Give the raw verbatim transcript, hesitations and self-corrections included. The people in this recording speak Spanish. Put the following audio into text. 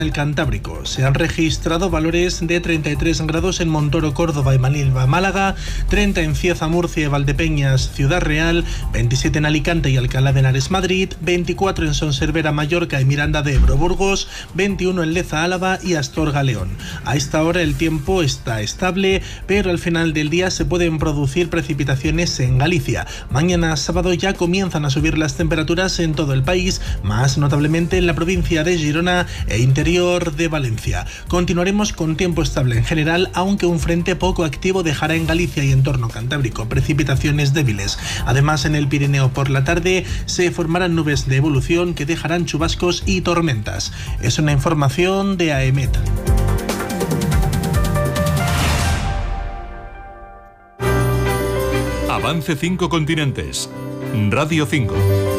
el Cantábrico. Se han registrado valores de treinta y tres grados en Montoro, Córdoba y Manilva, Málaga, treinta en Cieza, Murcia y Valdepeñas, Ciudad Real, veintisiete en Alicante y Alcalá de Henares, Madrid, veinticuatro en Son Servera, Mallorca y Miranda de Ebro, Burgos, veintiuno en Leza, Álava y Astorga, León. A esta hora el tiempo está estable, pero al final del día se pueden producir precipitaciones en Galicia. Mañana sábado ya comienzan a subir las temperaturas en todo el país, más notablemente en la provincia de Girona e interior de Valencia. Continuaremos con tiempo estable en general, aunque un frente poco activo dejará en Galicia y entorno cantábrico precipitaciones débiles. Además, en el Pirineo por la tarde se formarán nubes de evolución que dejarán chubascos y tormentas. Es una información de AEMET. Avance cinco continentes. Radio cinco.